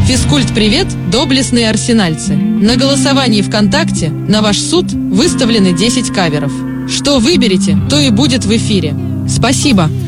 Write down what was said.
Физкульт-привет, доблестные арсенальцы! На голосовании ВКонтакте на ваш суд выставлены 10 каверов. Что выберете, то и будет в эфире. Спасибо!